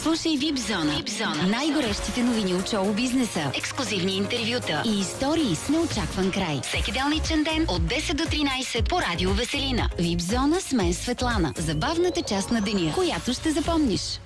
Слушай VIP Zona. Най-горещите новини от шоу бизнеса, ексклюзивни интервюта и истории с неочакван край. Всеки делничен ден от 10 до 13 по Радио Веселина. VIP Zona с мен Светлана. Забавната част на деня, която ще запомниш.